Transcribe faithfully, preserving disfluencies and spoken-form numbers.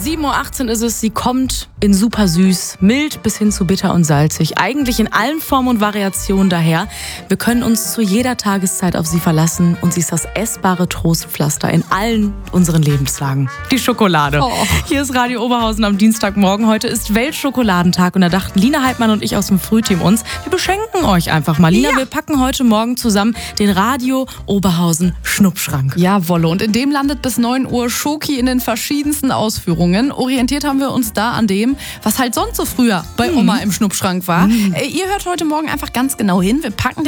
sieben Uhr achtzehn ist es. Sie kommt in super süß, mild bis hin zu bitter und salzig. Eigentlich in allen Formen und Variationen daher. Wir können uns zu jeder Tageszeit auf sie verlassen und sie ist das essbare Trostpflaster in allen unseren Lebenslagen. Die Schokolade. Oh. Hier ist Radio Oberhausen am Dienstagmorgen. Heute ist Weltschokoladentag und da dachten Lina Heidmann und ich aus dem Frühteam uns, wir beschenken euch einfach mal. Lina, ja. wir packen heute Morgen zusammen den Radio Oberhausen Schnuppschrank. Jawolle. Und in dem landet bis neun Uhr Schoki in den verschiedensten Ausführungen. Orientiert haben wir uns da an dem, was halt sonst so früher bei Oma mm. im Schnuppschrank war. Mm. Ihr hört heute Morgen einfach ganz genau hin. Wir packen